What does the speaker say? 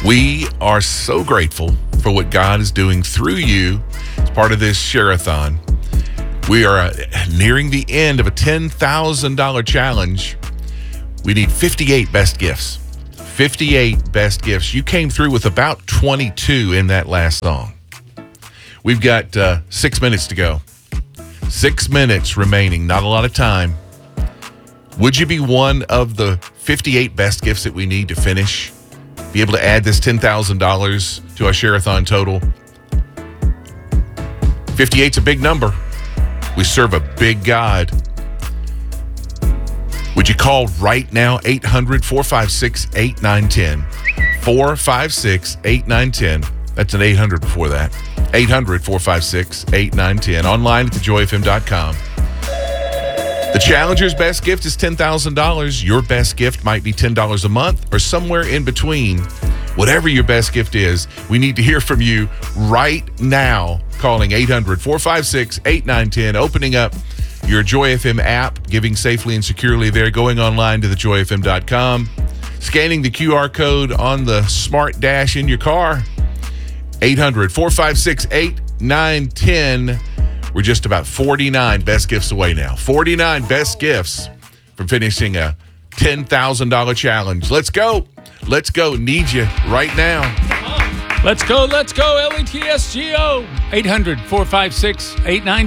We are so grateful for what God is doing through you as part of this share-a-thon. We are nearing the end of a $10,000 challenge. We need 58 best gifts. 58 best gifts. You came through with about 22 in that last song. We've got 6 minutes to go. 6 minutes remaining. Not a lot of time. Would you be one of the 58 best gifts that we need to finish? Be able to add this $10,000 to our share-a-thon total? 58's a big number. We serve a big God. Would you call right now? 800-456-8910. 456-8910. That's an 800 before that. 800-456-8910. Online at thejoyfm.com. The challenger's best gift is $10,000. Your best gift might be $10 a month or somewhere in between. Whatever your best gift is, we need to hear from you right now. Calling 800-456-8910. Opening up your Joy FM app, giving safely and securely there, going online to thejoyfm.com, scanning the QR code on the smart dash in your car. 800-456-8910. We're just about 49 best gifts away now. 49 best gifts from finishing a $10,000 challenge. Let's go. Let's go. Need you right now. Let's go. LETSGO. 800-456-8910.